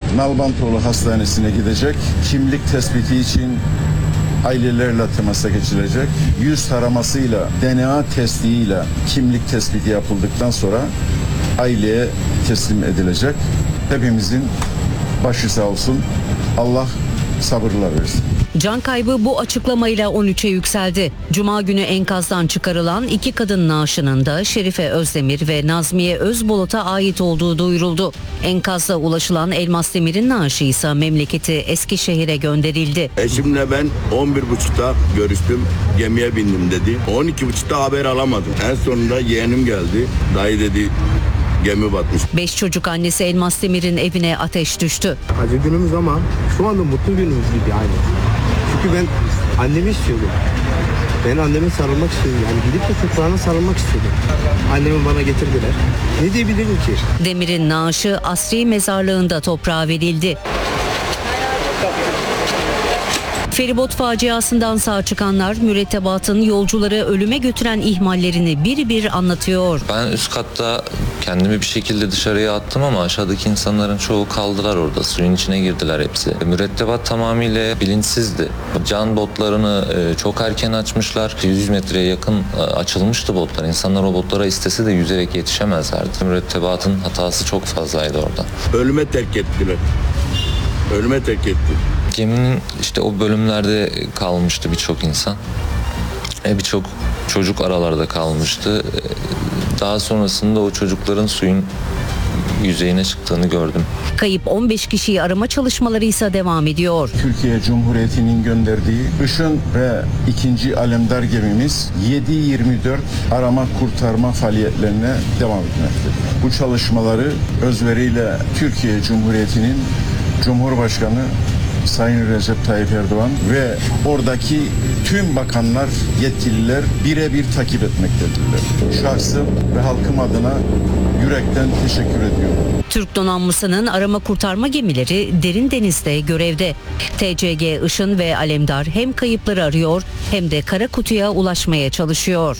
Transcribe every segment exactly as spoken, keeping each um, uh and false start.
Nalbantoğlu Hastanesi'ne gidecek. Kimlik tespiti için ailelerle temasa geçilecek. Yüz taramasıyla, D N A testiyle kimlik tespiti yapıldıktan sonra aileye teslim edilecek. Hepimizin başı sağ olsun. Allah sabırlar versin. Can kaybı bu açıklamayla on üçe yükseldi. Cuma günü enkazdan çıkarılan iki kadın naaşının da Şerife Özdemir ve Nazmiye Özbolot'a ait olduğu duyuruldu. Enkazda ulaşılan Elmas Demir'in naaşı ise memleketi Eskişehir'e gönderildi. Eşimle ben on bir buçukta görüştüm, gemiye bindim dedi. on iki buçukta haber alamadım. En sonunda yeğenim geldi. Dayı dedi, gemi batmış. Beş çocuk annesi Elmas Demir'in evine ateş düştü. Acı günümüz ama şu anda mutlu günümüz gibi aynı. Çünkü ben annemi istiyordum. Ben anneme sarılmak istiyordum. Yani gidip de toprağına sarılmak istiyordum. Annemi bana getirdiler. Ne diyebilirim ki? Demir'in naaşı asri mezarlığında toprağa verildi. Feribot faciasından sağ çıkanlar mürettebatın yolcuları ölüme götüren ihmallerini bir bir anlatıyor. Ben üst katta kendimi bir şekilde dışarıya attım ama aşağıdaki insanların çoğu kaldılar orada. Suyun içine girdiler hepsi. Mürettebat tamamıyla bilinçsizdi. Can botlarını çok erken açmışlar. yüz metreye yakın açılmıştı botlar. İnsanlar o botlara istese de yüzerek yetişemezlerdi. Mürettebatın hatası çok fazlaydı orada. Ölüme terk ettiler. Ölüme terk etti. Geminin işte o bölümlerde kalmıştı birçok insan. E, birçok çocuk aralarda kalmıştı. Daha sonrasında o çocukların suyun yüzeyine çıktığını gördüm. Kayıp on beş kişiyi arama çalışmaları ise devam ediyor. Türkiye Cumhuriyeti'nin gönderdiği Işın ve ikinci Alemdar gemimiz yedi yirmi dört arama kurtarma faaliyetlerine devam etmektedir. Bu çalışmaları özveriyle Türkiye Cumhuriyeti'nin Cumhurbaşkanı Sayın Recep Tayyip Erdoğan ve oradaki tüm bakanlar, yetkililer birebir takip etmektedirler. Şahsım ve halkım adına yürekten teşekkür ediyorum. Türk donanmasının arama kurtarma gemileri derin denizde görevde. T C G Işın ve Alemdar hem kayıpları arıyor hem de kara kutuya ulaşmaya çalışıyor.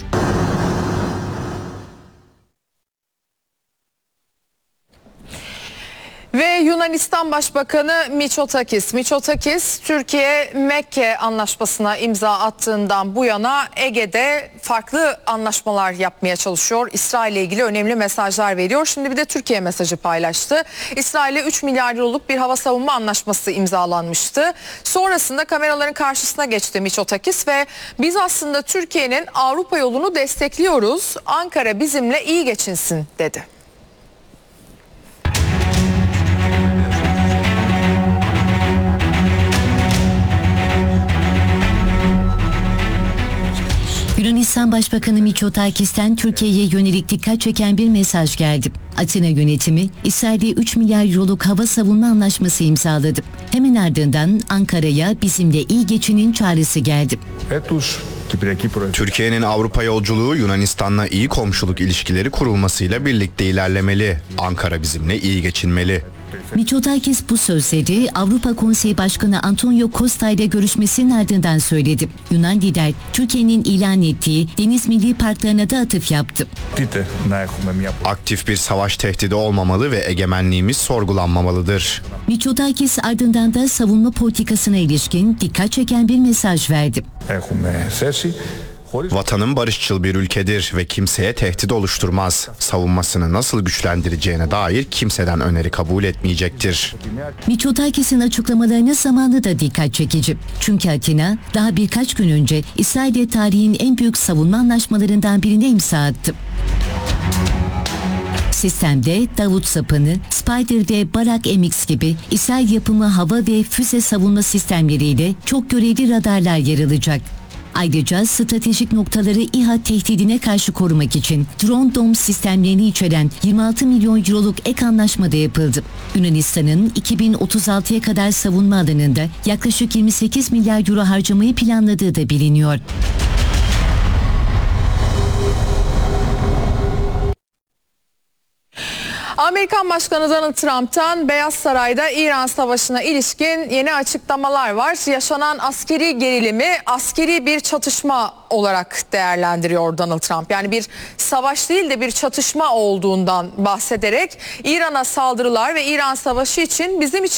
Ve Yunanistan Başbakanı Mitsotakis. Mitsotakis, Türkiye-Mekke anlaşmasına imza attığından bu yana Ege'de farklı anlaşmalar yapmaya çalışıyor. İsrail ile ilgili önemli mesajlar veriyor. Şimdi bir de Türkiye mesajı paylaştı. İsrail'e üç milyar euroluk bir hava savunma anlaşması imzalanmıştı. Sonrasında kameraların karşısına geçti Mitsotakis ve biz aslında Türkiye'nin Avrupa yolunu destekliyoruz. Ankara bizimle iyi geçinsin dedi. Yunanistan Başbakanı Mitsotakis'ten Türkiye'ye yönelik dikkat çeken bir mesaj geldi. Atina yönetimi İsrail'de üç milyar euroluk hava savunma anlaşması imzaladı. Hemen ardından Ankara'ya bizimle iyi geçinin çağrısı geldi. Türkiye'nin Avrupa yolculuğu Yunanistan'la iyi komşuluk ilişkileri kurulmasıyla birlikte ilerlemeli. Ankara bizimle iyi geçinmeli. Mitsotakis bu sözleri Avrupa Konseyi Başkanı Antonio Costa ile görüşmesinin ardından söyledi. Yunan lider Türkiye'nin ilan ettiği deniz milli parklarına da atıf yaptı. Aktif bir savaş tehdidi olmamalı ve egemenliğimiz sorgulanmamalıdır. Mitsotakis ardından da savunma politikasına ilişkin dikkat çeken bir mesaj verdi. Vatanım barışçıl bir ülkedir ve kimseye tehdit oluşturmaz. Savunmasını nasıl güçlendireceğine dair kimseden öneri kabul etmeyecektir. Mitsotakis'in açıklamalarına zamanı da dikkat çekici. Çünkü Atina daha birkaç gün önce İsrail'de tarihin en büyük savunma anlaşmalarından birine imza attı. Sistemde Davut Sapanı, Spider'de Barak M X gibi İsrail yapımı hava ve füze savunma sistemleriyle çok görevli radarlar yer alacak. Ayrıca stratejik noktaları İHA tehdidine karşı korumak için Drone Dome sistemlerini içeren yirmi altı milyon euroluk ek anlaşma da yapıldı. Yunanistan'ın iki bin otuz altıya kadar savunma alanında yaklaşık yirmi sekiz milyar euro harcamayı planladığı da biliniyor. Amerikan Başkanı Donald Trump'tan Beyaz Saray'da İran Savaşı'na ilişkin yeni açıklamalar var. Yaşanan askeri gerilimi askeri bir çatışma olarak değerlendiriyor Donald Trump. Yani bir savaş değil de bir çatışma olduğundan bahsederek İran'a saldırılar ve İran Savaşı için bizim için